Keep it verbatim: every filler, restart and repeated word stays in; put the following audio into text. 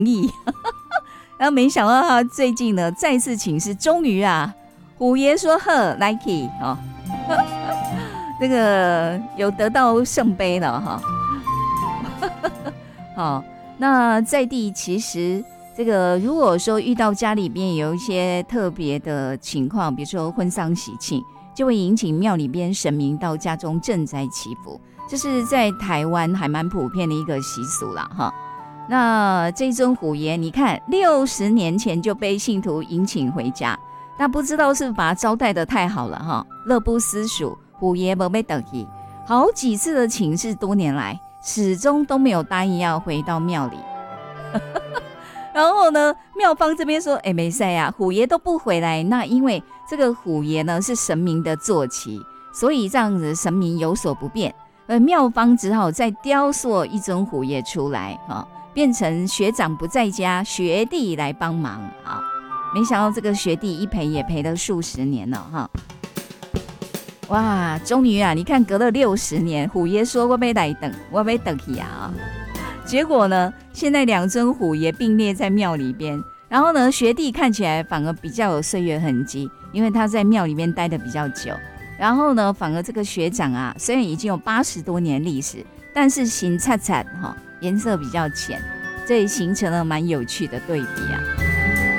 意。然后没想到他最近呢再次请示，终于啊，虎爷说呵 ，Nike 哦，这个有得到圣杯了哈。好，那在地其实这个如果说遇到家里边有一些特别的情况，比如说婚丧喜庆，就会引请庙里边神明到家中赈灾祈福，这是在台湾还蛮普遍的一个习俗啦哈。那这尊虎爷，你看六十年前就被信徒迎请回家，那不知道是不是把他招待的太好了哈，乐不思蜀，虎爷没被等意，好几次的请示，多年来始终都没有答应要回到庙里。然后呢，庙方这边说，哎，没事呀，虎爷都不回来，那因为这个虎爷呢是神明的坐骑，所以这样子神明有所不便，而庙方只好再雕塑一尊虎爷出来啊。变成学长不在家，学弟来帮忙啊！没想到这个学弟一陪也陪了数十年了哈！哇，终于啊，你看隔了六十年，虎爷说我要来等，我要等去啊！结果呢，现在两尊虎爷并列在庙里边，然后呢，学弟看起来反而比较有岁月痕迹，因为他在庙里面待的比较久。然后呢，反而这个学长啊，虽然已经有八十多年历史，但是形灿灿哈。颜色比较浅，这也形成了蛮有趣的对比啊。